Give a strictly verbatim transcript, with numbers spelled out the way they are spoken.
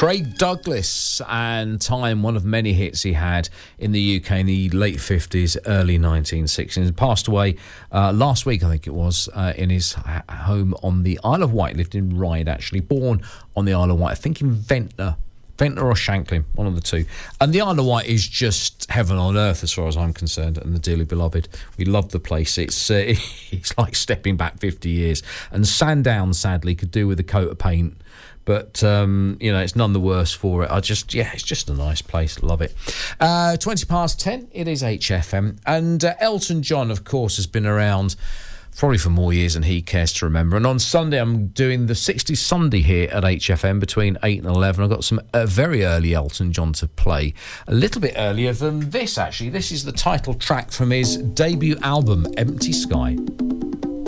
Craig Douglas and Time, one of many hits he had in the U K in the late fifties, early nineteen sixties. He passed away uh, last week, I think it was, uh, in his ha- home on the Isle of Wight. Lived in Ryde, actually. Born on the Isle of Wight, I think in Ventnor. Ventnor or Shanklin, one of the two. And the Isle of Wight is just heaven on earth as far as I'm concerned, and the dearly beloved. We love the place. It's uh, it's like stepping back fifty years. And Sandown, sadly, could do with a coat of paint. But, um, you know, it's none the worse for it. I just, yeah, it's just a nice place. Love it. Uh, twenty past ten, it is H F M. And uh, Elton John, of course, has been around probably for more years than he cares to remember. And on Sunday, I'm doing the sixties Sunday here at H F M between eight and eleven. I've got some uh, very early Elton John to play. A little bit earlier than this, actually. This is the title track from his debut album, Empty Sky.